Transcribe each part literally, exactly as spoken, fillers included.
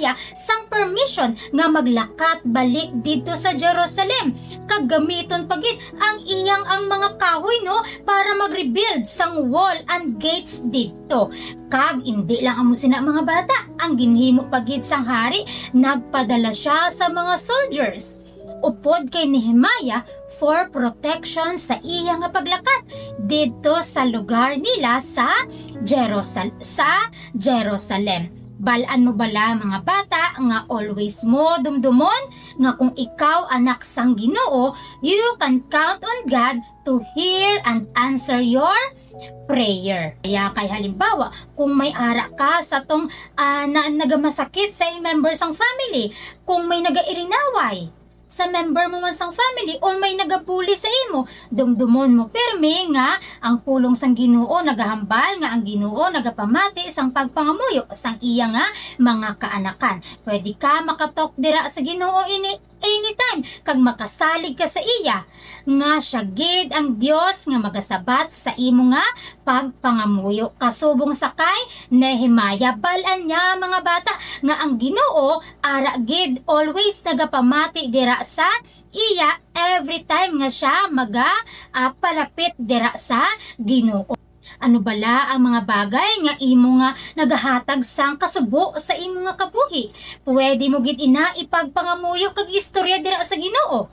Nehemiah sang permission nga maglakat balik dito sa Jerusalem. Kagamiton pagit ang iyang ang mga kahoy no para mag-rebuild sang wall and gates dito. Kag hindi lang amo sina mga bata ang ginhimo pagit sang hari, nagpadala siya sa mga soldiers upod kay Nehemiah for protection sa iyang paglakat dito sa lugar nila sa Jerusal sa Jerusalem. Balaan mo bala mga bata nga always mo dumdumon nga kung ikaw anak sang Ginoo, you can count on God to hear and answer your prayer. Kaya kay halimbawa, kung may ara ka sa tong uh, na nagamasakit sa members ng family, kung may nagairinaway sa member mo man sang family or may nagabuli sa imo, dumdumon mo permi nga ang pulong sang Ginoo nagahambal nga ang Ginoo nagapamati sang pagpangamuyo sang iya nga mga kaanakan. Pwede ka makatok dira sa Ginoo ini anytime kag makasalig ka sa iya nga siya gid ang Dios nga magasabat sa imo nga pagpangamuyo. Kasubong sakay Nehemiah, balaan niya mga bata nga ang Ginoo ara gid always nagapamati dira sa iya every time nga siya maga uh, palapit dira sa Ginoo. Ano bala ang mga bagay nga imo nga nagahatag sang kasubo sa imo nga kabuhi? Pwede mo gid ina ipagpangamuyo kag istorya dira sa Ginoo.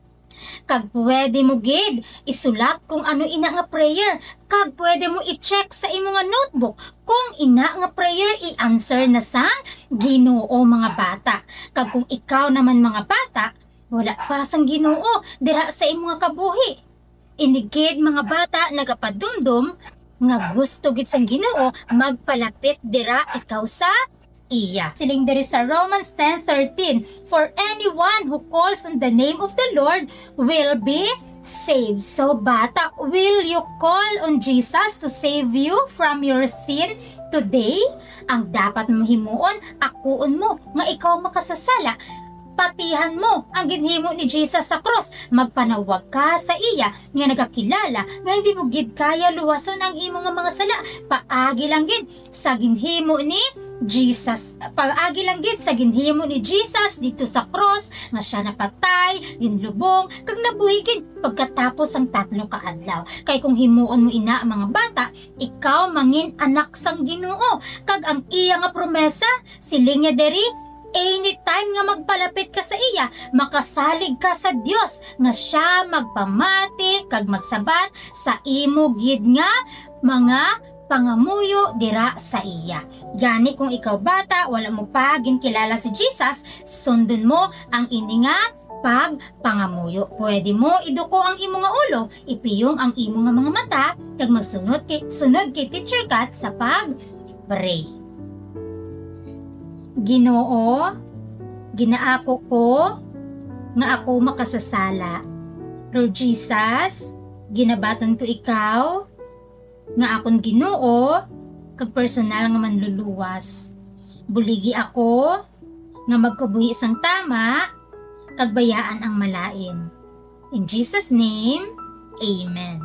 Kag pwede mo gid isulat kung ano ina nga prayer. Kag pwede mo i-check sa imo nga notebook kung ina nga prayer i-answer na sa Ginoo mga bata. Kag kung ikaw naman mga bata, wala pa sang Ginoo dira sa imo nga kabuhi. Inigid mga bata nagapadumdum nga gusto gid sang Ginoo magpalapit dira ikaw sa iya. Siling diri sa Romans ten thirteen, for anyone who calls on the name of the Lord will be saved. So bata, will you call on Jesus to save you from your sin today? Ang dapat mo himuon, akuon mo nga ikaw makasasala. Patihan mo ang ginhimo ni Jesus sa cross. Magpanawag ka sa iya nga nagakilala nga hindi mo gid kaya luwason ang imo nga mga sala. Paagi lang gid sa ginhimo ni Jesus. Paagi lang gid sa ginhimo ni Jesus dito sa cross nga siya napatay, ginlubong, kag nabuhi gid pagkatapos ang tatlo ka adlaw. Kay kung himuon mo ina mga bata, ikaw mangin anak sang Ginoo. Kag ang iya nga promesa siling nga diri, anytime nga magpalapit ka sa iya, makasalig ka sa Dios nga siya magpamati kag magsabat sa imo gid nga mga pangamuyo dira sa iya. Gani kung ikaw bata, wala mo pa ginkilala si Jesus, sundon mo ang ini nga pagpangamuyo. Pwede mo iduko ang imo nga ulo, ipiyong ang imo nga mga mata kag magsunod kay sunod kay Teacher Kat sa pag-pray. Ginoo, ginaako ko nga ako makasasala. Lord Jesus, ginabatan ko ikaw nga akon Ginoo kag personal nga manluluwas. Buligi ako nga magkabuhi sang tama kag bayaan ang malain. In Jesus name, Amen.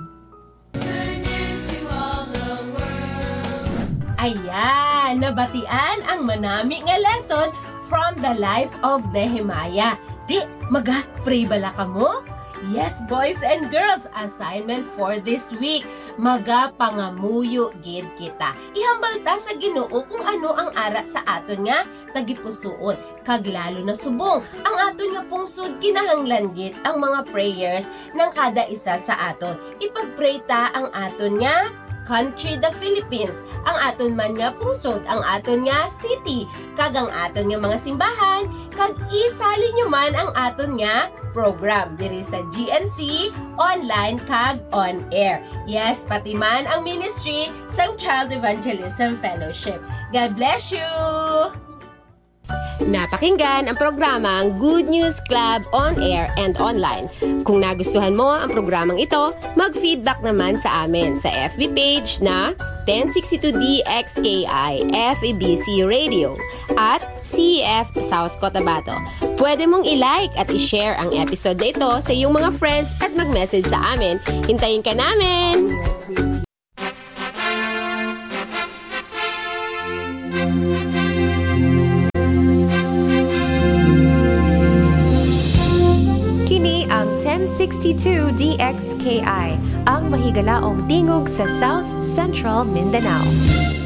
Ayan, nabatian ang manami nga lesson from the life of Nehemiah. Di, maga-pray bala ka mo? Yes, boys and girls, assignment for this week. Maga-pangamuyo gid kita. Ihambal ta sa Ginoo kung ano ang ara sa aton nga tagipusoon. Kag lalo na subong, ang aton nga pungsod kinahanglan gid ang mga prayers ng kada isa sa aton. Ipag-pray ta ang aton nga country, the Philippines, ang aton man nga pungsod, ang aton nga city, kag ang aton nga mga simbahan, kag isali nyo man ang aton nga program diri sa G N C, online kag on air. Yes, pati man ang ministry sa Child Evangelism Fellowship. God bless you! Napakinggan ang programang Good News Club on air and online. Kung nagustuhan mo ang programang ito, mag-feedback naman sa amin sa F B page na ten sixty-two D X K I F E B C Radio at C E F South Cotabato. Pwede mong i-like at i-share ang episode na ito sa iyong mga friends at mag-message sa amin. Hintayin ka namin! Thank you. N sixty-two D X K I, ang mahigalaong tingog sa South Central Mindanao.